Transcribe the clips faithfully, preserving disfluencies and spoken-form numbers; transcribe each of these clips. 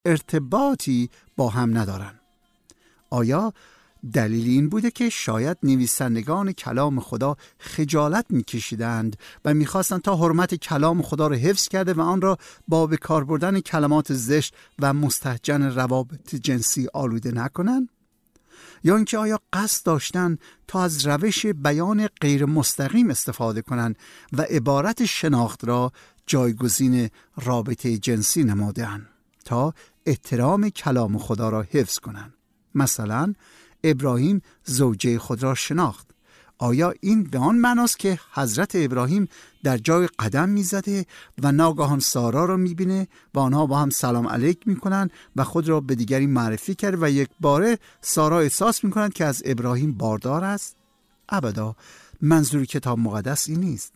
ارتباطی با هم ندارن. آیا دلیل این بوده که شاید نویسندگان کلام خدا خجالت می‌کشیدند و می‌خواستند تا حرمت کلام خدا را حفظ کرده و آن را با به کار بردن کلمات زشت و مستهجن روابط جنسی آلوده نکنند؟ یا اینکه آیا قصد داشتند تا از روش بیان غیر مستقیم استفاده کنند و عبارت شناخت را جایگزین رابطه جنسی نمودند تا احترام کلام خدا را حفظ کنند؟ مثلا ابراهیم زوجه خود را شناخت. آیا این به آن معناست که حضرت ابراهیم در جای قدم میزده و ناگهان سارا را میبینه و آنها با هم سلام علیک میکنن و خود را به دیگری معرفی کرد و یک باره سارا احساس میکنند که از ابراهیم باردار است؟ ابدا، منظور کتاب مقدس این نیست.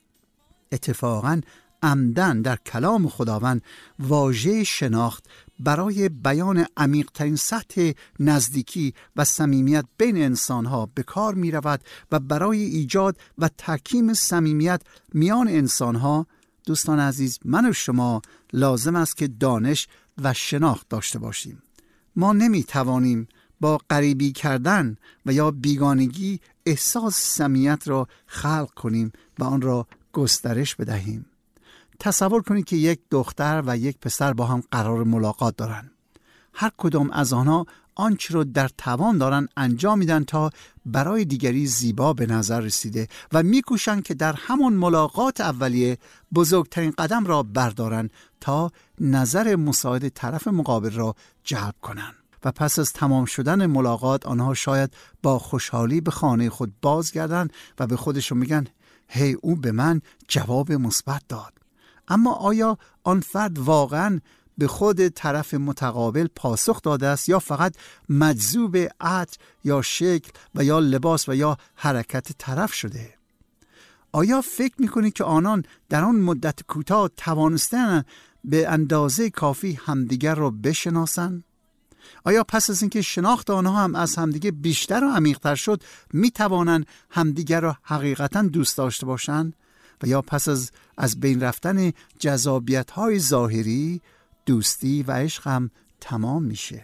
اتفاقاً عمدن در کلام خداوند واژه شناخت برای بیان عمیق‌ترین سطح نزدیکی و صمیمیت بین انسان‌ها به کار می‌رود و برای ایجاد و تحکیم صمیمیت میان انسان‌ها، دوستان عزیز، من و شما لازم است که دانش و شناخت داشته باشیم. ما نمی‌توانیم با غریبی کردن و یا بیگانگی احساس صمیمیت را خلق کنیم و آن را گسترش بدهیم. تصور کنید که یک دختر و یک پسر با هم قرار ملاقات دارن. هر کدام از آنها آنچه را در توان دارن انجام میدن تا برای دیگری زیبا به نظر رسیده و میکوشن که در همان ملاقات اولیه بزرگترین قدم را بردارن تا نظر مساعد طرف مقابل را جلب کنن. و پس از تمام شدن ملاقات آنها شاید با خوشحالی به خانه خود بازگردن و به خودشون میگن هی او به من جواب مثبت داد. اما آیا آن فرد واقعاً به خود طرف متقابل پاسخ داده است یا فقط مجذوب عطر یا شکل و یا لباس و یا حرکت طرف شده؟ آیا فکر می‌کنید که آنان در آن مدت کوتاه توانستند به اندازه کافی همدیگر را بشناسند؟ آیا پس از اینکه شناخت آنها هم از همدیگر بیشتر و عمیق‌تر شد می‌توانند همدیگر را حقیقتاً دوست داشته باشند؟ و یا پس از از بین رفتن جذابیت‌های ظاهری دوستی و عشق هم تمام میشه؟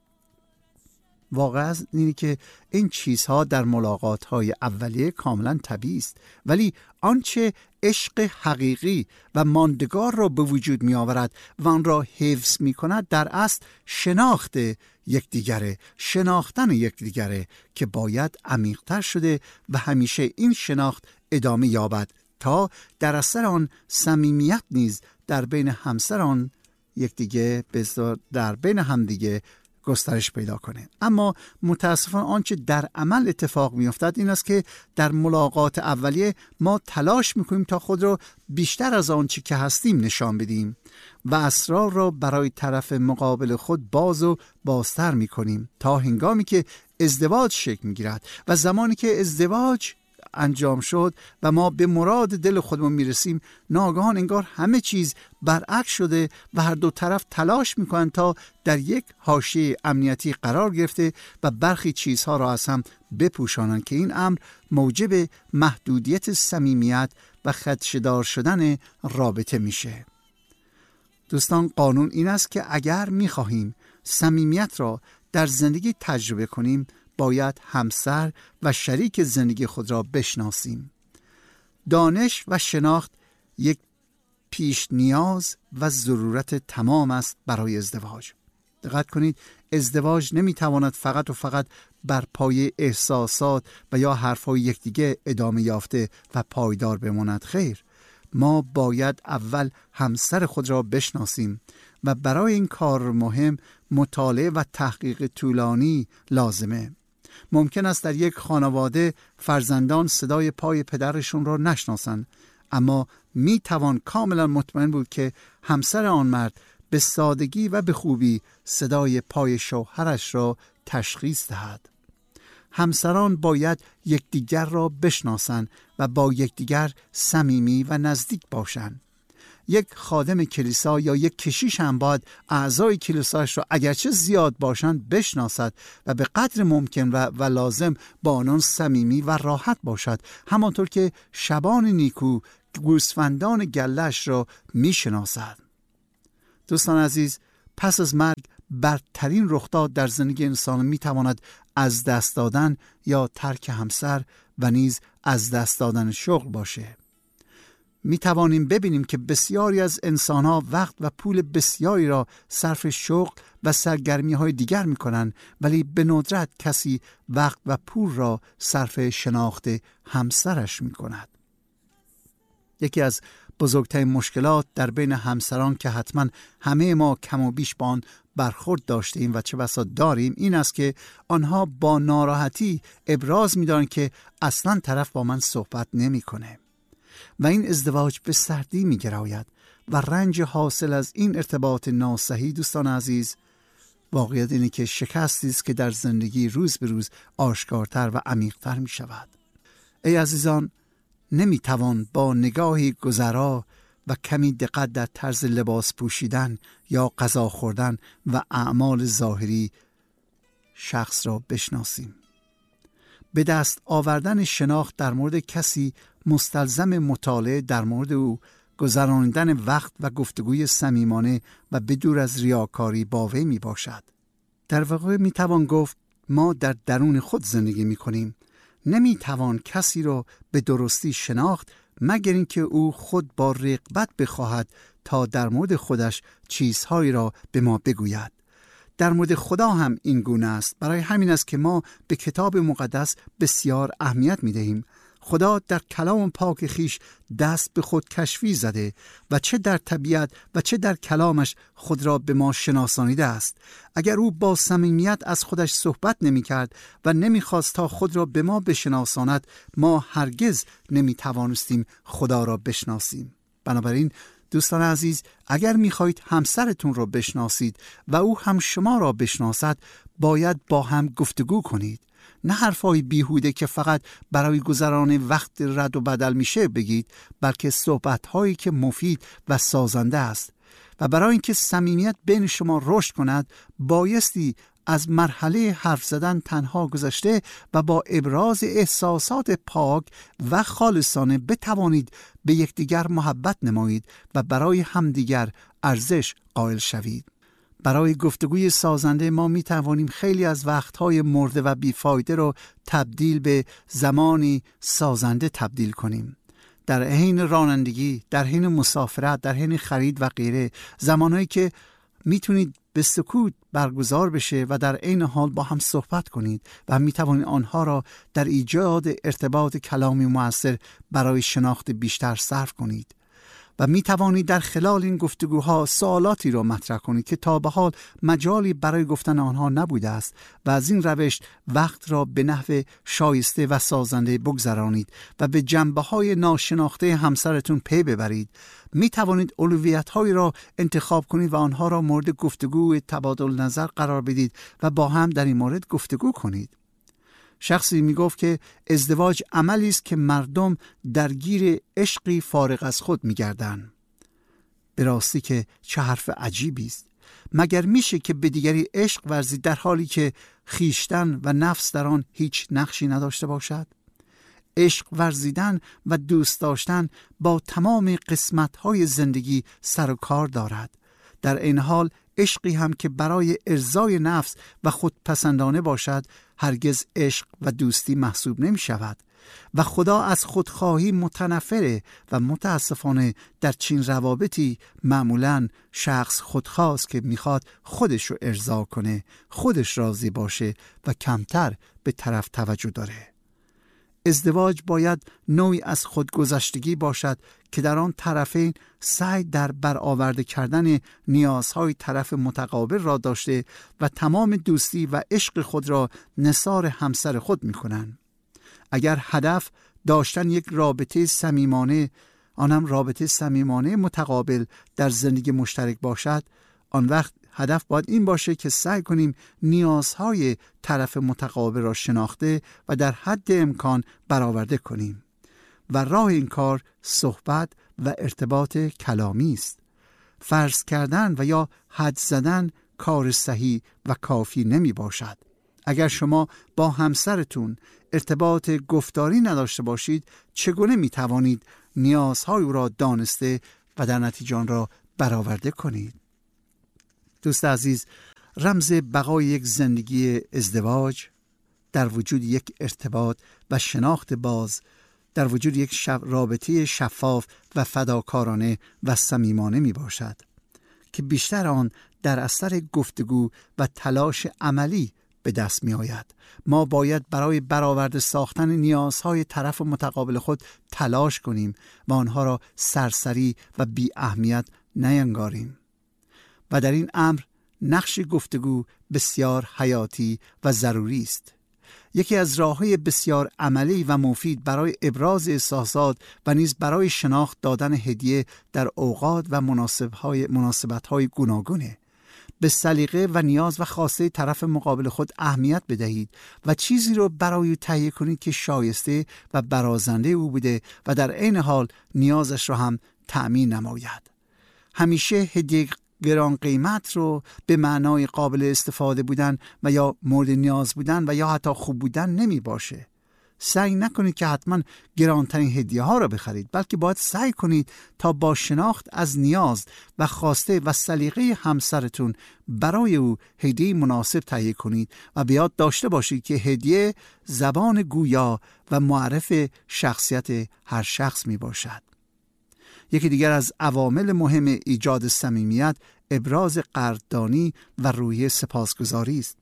واقعا اینه که این چیزها در ملاقات‌های اولیه کاملا طبیعی است، ولی آنچه عشق حقیقی و ماندگار را به وجود می آورد و آن را حفظ می کند در اصل شناخت یکدیگره، شناختن یکدیگره که باید عمیق‌تر شده و همیشه این شناخت ادامه یابد تا در اثر آن صمیمیت نیز در بین همسران یکدیگه در بین همدیگه گسترش پیدا کنه. اما متاسفانه آنچه در عمل اتفاق میافتد این است که در ملاقات اولیه ما تلاش میکنیم تا خود را بیشتر از آنچه که هستیم نشان بدیم و اسرار را برای طرف مقابل خود باز و بازتر میکنیم تا هنگامی که ازدواج شکل میگیرد و زمانی که ازدواج انجام شد و ما به مراد دل خودمون میرسیم، ناگهان انگار همه چیز برعکس شده و هر دو طرف تلاش میکنن تا در یک حاشیه امنیتی قرار گرفته و برخی چیزها را از هم بپوشانند که این امر موجب محدودیت صمیمیت و خدشه‌دار شدن رابطه میشه. دوستان، قانون این است که اگر میخواهیم صمیمیت را در زندگی تجربه کنیم باید همسر و شریک زندگی خود را بشناسیم. دانش و شناخت یک پیش نیاز و ضرورت تمام است برای ازدواج. دقت کنید، ازدواج نمیتواند فقط و فقط بر پایه احساسات و یا حرفهای یکدیگه ادامه یافته و پایدار بماند. خیر، ما باید اول همسر خود را بشناسیم و برای این کار مهم مطالعه و تحقیق طولانی لازمه. ممکن است در یک خانواده فرزندان صدای پای پدرشون را نشناسند، اما می توان کاملا مطمئن بود که همسر آن مرد به سادگی و به خوبی صدای پای شوهرش را تشخیص دهد. همسران باید یکدیگر را بشناسند و با یکدیگر صمیمی و نزدیک باشند. یک خادم کلیسا یا یک کشیش هم باید اعضای کلیساش را اگرچه زیاد باشند بشناسد و به قدر ممکن و, و لازم با آنان صمیمی و راحت باشد، همانطور که شبان نیکو گوسفندان گله‌اش را میشناسد. دوستان عزیز، پس از مرگ برترین رخداد در زندگی انسان میتواند از دست دادن یا ترک همسر و نیز از دست دادن شغل باشه. می توانیم ببینیم که بسیاری از انسانها وقت و پول بسیاری را صرف شغل و سرگرمی های دیگر می کنند، ولی به ندرت کسی وقت و پول را صرف شناخت همسرش می کند. یکی از بزرگترین مشکلات در بین همسران که حتما همه ما کم و بیش با آن برخورد داشتیم و چه بسا داریم این است که آنها با ناراحتی ابراز می دارند که اصلا طرف با من صحبت نمی کنه و این ازدواج به سردی می گراید و رنج حاصل از این ارتباط ناصحی دوستان عزیز واقعیت اینه که شکستی است که در زندگی روز به روز آشکارتر و عمیق‌تر می شود. ای عزیزان، نمی توان با نگاهی گذرا و کمی دقت در طرز لباس پوشیدن یا غذا خوردن و اعمال ظاهری شخص را بشناسیم. به دست آوردن شناخت در مورد کسی مستلزم مطالعه در مورد او، گذراندن وقت و گفتگوی صمیمانه و بدور از ریاکاری با وی می باشد. در واقع می توان گفت ما در درون خود زندگی می کنیم. نمی توان کسی را به درستی شناخت مگر اینکه او خود با رغبت بخواهد تا در مورد خودش چیزهایی را به ما بگوید. در مورد خدا هم این گونه است. برای همین است که ما به کتاب مقدس بسیار اهمیت می دهیم. خدا در کلام پاک خیش دست به خود کشفی زده و چه در طبیعت و چه در کلامش خود را به ما شناسانیده است. اگر او با صمیمیت از خودش صحبت نمی کرد و نمی خواست تا خود را به ما بشناساند، ما هرگز نمی توانستیم خدا را بشناسیم. بنابراین دوستان عزیز، اگر می خواهید همسرتون را بشناسید و او هم شما را بشناسد، باید با هم گفتگو کنید. نه حرفای بیهوده که فقط برای گذران وقت رد و بدل میشه بگید، بلکه صحبت‌هایی که مفید و سازنده است. و برای اینکه صمیمیت بین شما رشد کند، بایستی از مرحله حرف زدن تنها گذشته و با ابراز احساسات پاک و خالصانه بتوانید به یکدیگر محبت نمایید و برای همدیگر ارزش قائل شوید. برای گفتگوی سازنده ما می توانیم خیلی از وقتهای مرده و بیفایده رو تبدیل به زمانی سازنده تبدیل کنیم. در حین رانندگی، در حین مسافرت، در حین خرید و غیره، زمانهایی که میتونید به سکوت برگزار بشه و در عین حال با هم صحبت کنید و می توانید آنها را در ایجاد ارتباط کلامی مؤثر برای شناخت بیشتر صرف کنید. و می توانید در خلال این گفتگوها سوالاتی را مطرح کنید که تا به حال مجالی برای گفتن آنها نبوده است و از این روش وقت را به نحو شایسته و سازنده بگذرانید و به جنبه‌های ناشناخته همسرتون پی ببرید. می توانید اولویت‌هایی را انتخاب کنید و آنها را مورد گفتگو تبادل نظر قرار بدید و با هم در این مورد گفتگو کنید. شخصی می گفت که ازدواج عملی است که مردم درگیر عشقی فارغ از خود می گردن. به راستی که چه حرف عجیبی است. مگر میشه که به دیگری عشق ورزید در حالی که خیشتن و نفس در آن هیچ نقشی نداشته باشد؟ عشق ورزیدن و دوست داشتن با تمام قسمت‌های زندگی سر و کار دارد. در این حال عشقی هم که برای ارضای نفس و خودپسندانه باشد هرگز عشق و دوستی محسوب نمی شود و خدا از خودخواهی متنفره و متاسفانه در چنین روابطی معمولاً شخص خودخواست که میخواد خودش رو ارضا کنه، خودش راضی باشه و کمتر به طرف توجه داره. ازدواج باید نوعی از خودگذشتگی باشد که در آن طرفین سعی در برآورده کردن نیازهای طرف متقابل را داشته و تمام دوستی و عشق خود را نثار همسر خود می کنند. اگر هدف داشتن یک رابطه صمیمانه، آنم رابطه صمیمانه متقابل در زندگی مشترک باشد، آن وقت هدف باید این باشه که سعی کنیم نیازهای طرف متقابل را شناخته و در حد امکان برآورده کنیم و راه این کار صحبت و ارتباط کلامی است. فرض کردن و یا حد زدن کار صحیح و کافی نمی باشد. اگر شما با همسرتون ارتباط گفتاری نداشته باشید، چگونه می توانید نیازهای او را دانسته و در نتیجه آن را برآورده کنید؟ دوست عزیز، رمز بقای یک زندگی ازدواج در وجود یک ارتباط و شناخت باز، در وجود یک شب رابطه شفاف و فداکارانه و صمیمانه می باشد که بیشتر آن در اثر گفتگو و تلاش عملی به دست می آید. ما باید برای برآورده ساختن نیازهای طرف متقابل خود تلاش کنیم و آنها را سرسری و بی اهمیت نینگاریم. و در این امر نقش گفتگو بسیار حیاتی و ضروری است. یکی از راه‌های بسیار عملی و مفید برای ابراز احساسات و نیز برای شناخت دادن هدیه در اوقات و مناسبت‌های مناسبت‌های گوناگونه. به سلیقه و نیاز و خواسته طرف مقابل خود اهمیت بدهید و چیزی رو برای او تهیه کنید که شایسته و برازنده او بوده و در عین حال نیازش را هم تأمین نماید. همیشه هدیه گران قیمت رو به معنای قابل استفاده بودن و یا مورد نیاز بودن و یا حتی خوب بودن نمی باشه. سعی نکنید که حتما گرانترین هدیه ها را بخرید، بلکه باید سعی کنید تا با شناخت از نیاز و خواسته و سلیقه همسرتون برای او هدیه مناسب تهیه کنید و به یاد داشته باشید که هدیه زبان گویا و معرف شخصیت هر شخص می باشد. یکی دیگر از عوامل مهم ایجاد صمیمیت ابراز قدردانی و روحیه سپاسگزاری است.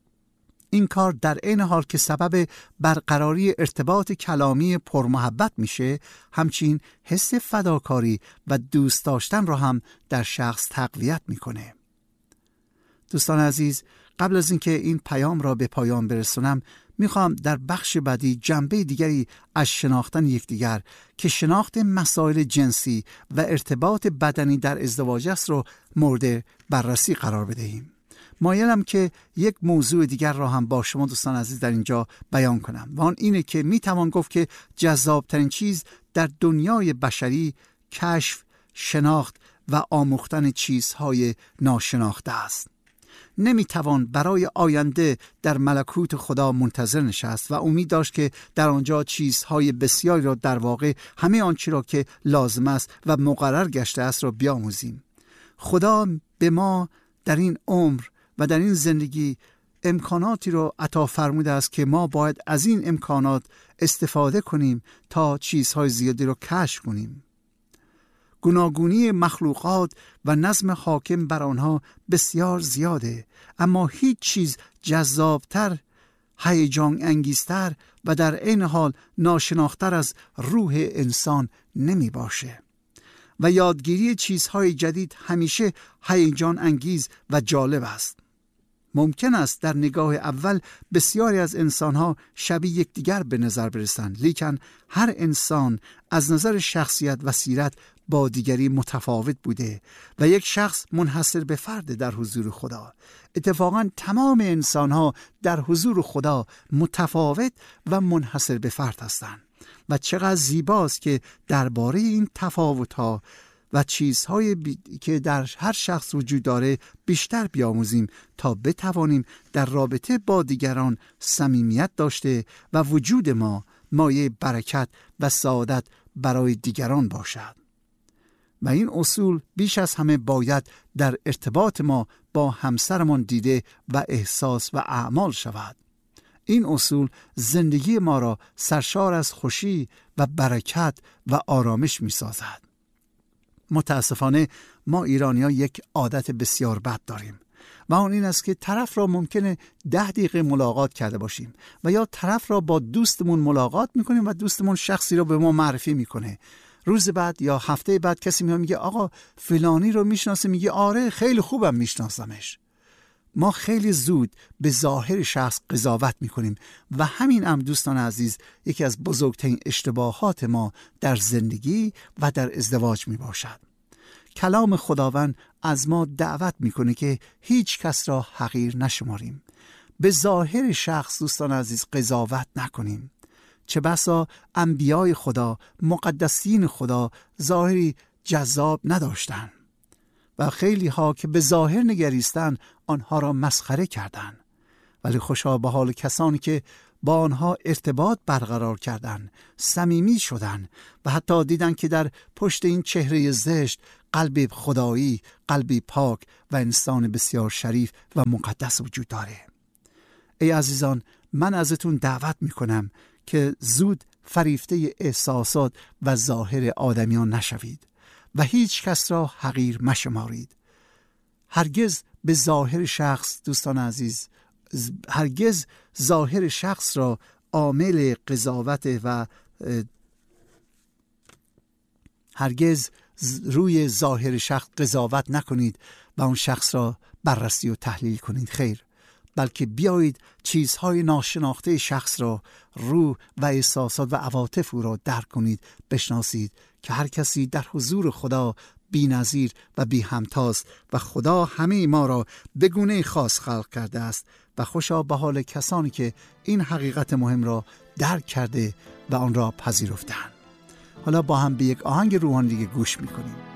این کار در عین حال که سبب برقراری ارتباط کلامی پرمحبت میشه، همچنین حس فداکاری و دوست داشتن را هم در شخص تقویت میکنه. دوستان عزیز، قبل از اینکه این پیام را به پایان برسونم، میخوام در بخش بعدی جنبه دیگری از شناختن یکدیگر که شناخت مسائل جنسی و ارتباط بدنی در ازدواج است رو مورد بررسی قرار بدهیم. مایلم که یک موضوع دیگر را هم با شما دوستان عزیز در اینجا بیان کنم و آن اینه که میتوان گفت که جذابترین چیز در دنیای بشری کشف، شناخت و آموختن چیزهای ناشناخته است. نمیتوان برای آینده در ملکوت خدا منتظر نشست و امید داشت که در آنجا چیزهای بسیاری را، در واقع همه آنچه را که لازم است و مقرر گشته است را بیاموزیم. خدا به ما در این عمر و در این زندگی امکاناتی رو عطا فرموده است که ما باید از این امکانات استفاده کنیم تا چیزهای زیادی رو کشف کنیم. گوناگونی مخلوقات و نظم حاکم بر آنها بسیار زیاده، اما هیچ چیز جذابتر، هیجان انگیزتر و در عین حال ناشناختر از روح انسان نمی باشه. و یادگیری چیزهای جدید همیشه هیجان انگیز و جالب است. ممکن است در نگاه اول بسیاری از انسانها شبیه یکدیگر به نظر برسند، لیکن هر انسان از نظر شخصیت و سیرت با دیگری متفاوت بوده و یک شخص منحصر به فرد در حضور خدا. اتفاقا تمام انسانها در حضور خدا متفاوت و منحصر به فرد هستند و چقدر زیباست که درباره این تفاوت‌ها و چیزهای بی... که در هر شخص وجود داره بیشتر بیاموزیم تا بتوانیم در رابطه با دیگران صمیمیت داشته و وجود ما مایه برکت و سعادت برای دیگران باشد. و این اصول بیش از همه باید در ارتباط ما با همسرمان دیده و احساس و اعمال شود. این اصول زندگی ما را سرشار از خوشی و برکت و آرامش می سازد. متاسفانه ما ایرانی‌ها یک عادت بسیار بد داریم و آن این است که طرف را ممکنه ده دقیقه ملاقات کرده باشیم و یا طرف را با دوستمون ملاقات میکنیم و دوستمون شخصی را به ما معرفی میکنه. روز بعد یا هفته بعد کسی میاد میگه آقا فلانی رو میشناسه، میگه آره خیلی خوبم میشناسمش. ما خیلی زود به ظاهر شخص قضاوت میکنیم و همین هم دوستان عزیز یکی از بزرگترین اشتباهات ما در زندگی و در ازدواج میباشد. کلام خداوند از ما دعوت میکنه که هیچ کس را حقیر نشماریم. به ظاهر شخص دوستان عزیز قضاوت نکنیم. چه بسا انبیای خدا، مقدسین خدا ظاهری جذاب نداشتند و خیلی ها که به ظاهر نگریستن آنها را مسخره کردند، ولی خوشا به حال کسانی که با آنها ارتباط برقرار کردند، صمیمی شدند و حتی دیدن که در پشت این چهره زشت قلب خدایی، قلبی پاک و انسان بسیار شریف و مقدس وجود داره. ای عزیزان، من ازتون دعوت میکنم که زود فریفته احساسات و ظاهر آدمیان نشوید و هیچ کس را حقیر مشمارید. هرگز به ظاهر شخص، دوستان عزیز، هرگز ظاهر شخص را عامل قضاوت و هرگز روی ظاهر شخص قضاوت نکنید و اون شخص را بررسی و تحلیل کنید. خیر، بلکه بیایید چیزهای ناشناخته شخص را، روح و احساسات و عواطف او را درک کنید، بشناسید که هر کسی در حضور خدا بی‌نظیر و بی همتاست و خدا همه ما را به گونه خاص خلق کرده است و خوشا به حال کسانی که این حقیقت مهم را درک کرده و آن را پذیرفتند. حالا با هم به یک آهنگ روحانی دیگه گوش میکنیم.